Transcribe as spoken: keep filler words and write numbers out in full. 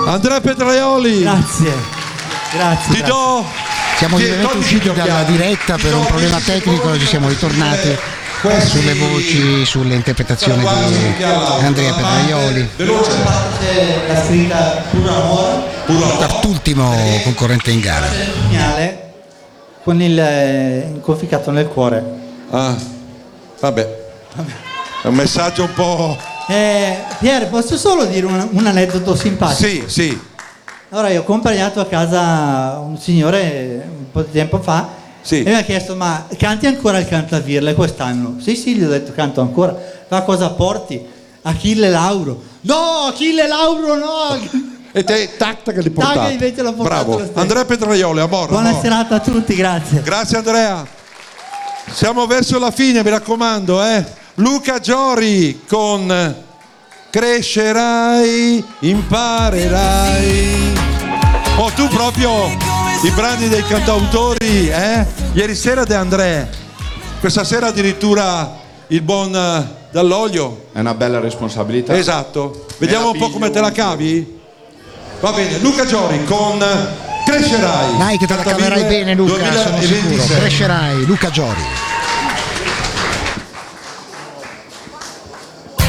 Andrea Petraioli. Grazie, grazie. Ti do. Siamo ovviamente usciti dalla diretta per un problema tecnico, ci siamo ritornati sulle voci, sulle interpretazioni di Andrea Petraioli. La scritta Puro Amore, quart'ultimo concorrente in gara. Segnale con il conficcato nel cuore. Ah, vabbè. È un messaggio un po'. Eh, Pier, posso solo dire un, un aneddoto simpatico? Sì, sì. Allora, io ho accompagnato a casa un signore un po' di tempo fa, sì, e mi ha chiesto: ma canti ancora il Cantavirle quest'anno? Sì, sì, gli ho detto canto ancora. Ma cosa porti? Achille Lauro. No, Achille Lauro no! E te, tac, tac, li portato. Tac, invece l'ho portato lo Bravo. stesso. Andrea Petraioli, amore. Buona amore. serata a tutti, grazie. Grazie Andrea. Siamo verso la fine, mi raccomando, eh. Luca Giori con Crescerai, imparerai. Oh, tu proprio i brani dei cantautori, eh? Ieri sera De André, questa sera addirittura il buon Dall'Olio. È una bella responsabilità. Esatto. Vediamo un po' come te la cavi? Va bene, Luca Giori con Crescerai. Dai che te la caverai bene Luca, sono sicuro. Crescerai, Luca Giori.